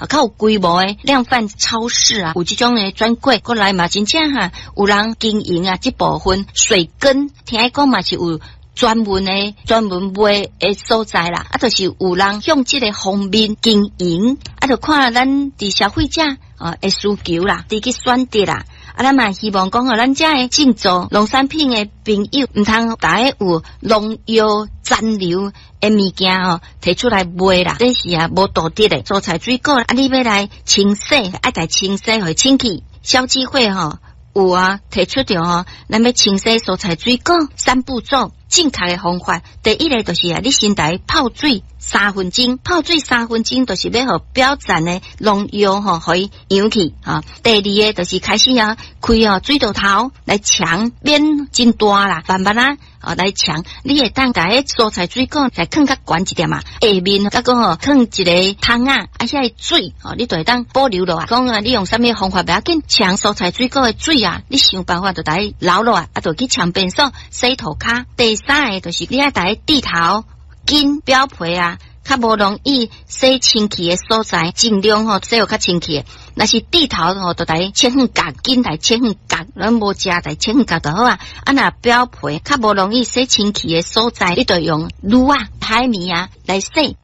较有规模的量贩超市啊，有这种的专柜过来嘛，真正哈有人经营啊，这部分水根听讲嘛是有专门卖的所在啦，啊，就是有人向这个方面经营，啊，就看咱伫消费者的需求啦，伫去选择啦。啊，咱嘛希望讲咱遮的种植农产品的朋友，唔通大家有农药残留的物件提出来卖啦，这是无道德的。蔬菜水果啊，你要来清洗，爱来清洗互清气。消基会有提出着咱要清洗蔬菜水果3步骤。正确的方法，第一个就是你先来泡水3分钟，泡水3分钟就是要互表层的农药可以扬起第二个就是开始开水道头来呛，免真大啦，慢慢来呛。你会当甲迄蔬菜水果来放较悬一点下面甲讲放一个桶遐水你就会当保留落来。讲你用啥物方法不要紧，呛蔬菜水果的水你想办法就来留落来，就去呛便所洗涂骹。第三个就是你要在地头筋表皮较无容易洗清气的所在，尽量洗有较清气的。若是地头就来切远角，筋来切远角，咱无食来切远角就好啊。若表皮较无容易洗清气的所在，你就用卤海绵来洗。